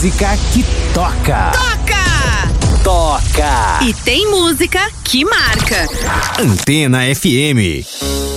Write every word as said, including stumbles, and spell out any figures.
música que toca. Toca! Toca! E tem música que marca. Antena F M.